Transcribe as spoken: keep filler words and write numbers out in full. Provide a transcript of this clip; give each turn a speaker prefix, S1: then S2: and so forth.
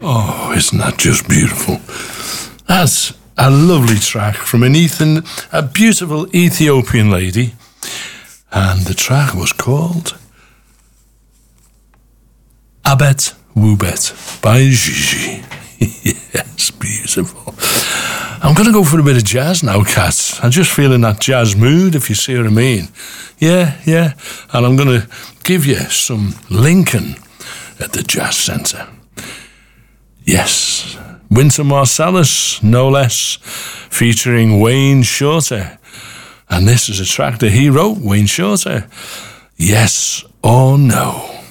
S1: Oh, isn't that just beautiful? That's a lovely track from an Ethan, a beautiful Ethiopian lady. And the track was called Abet Wubet by Gigi. Yes, beautiful. I'm going to go for a bit of jazz now, cats. I'm just feeling that jazz mood, if you see what I mean. Yeah, yeah. And I'm going to give you some Lincoln at the Jazz Centre. Yes, Wynton Marsalis, no less, featuring Wayne Shorter. And this is a track that he wrote, Wayne Shorter. Yes or No.